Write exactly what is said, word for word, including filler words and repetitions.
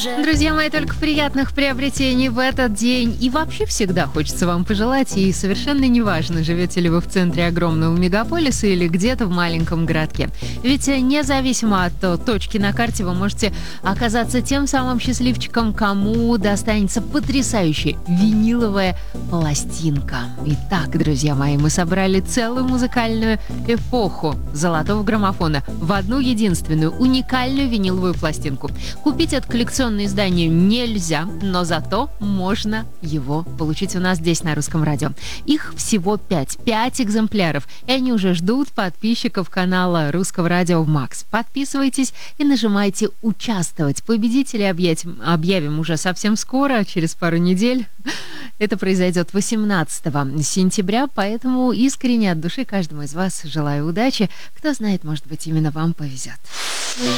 Друзья мои, только приятных приобретений в этот день. И вообще всегда хочется вам пожелать. И совершенно неважно, живете ли вы в центре огромного мегаполиса или где-то в маленьком городке. Ведь независимо от точки на карте вы можете оказаться тем самым счастливчиком, кому достанется потрясающая виниловая пластинка. Итак, друзья мои, мы собрали целую музыкальную эпоху золотого граммофона в одну единственную уникальную виниловую пластинку. Купить это коллекционное издание нельзя, но зато можно его получить у нас здесь на Русском радио. Их всего пять. Пять экземпляров. И они уже ждут подписчиков канала Русского радио Макс. Подписывайтесь и нажимайте «Участвовать». Победителей объявим, объявим уже совсем скоро, через пару недель. Это произойдет восемнадцатого сентября, поэтому искренне от души каждому из вас желаю удачи. Кто знает, может быть, именно вам повезет.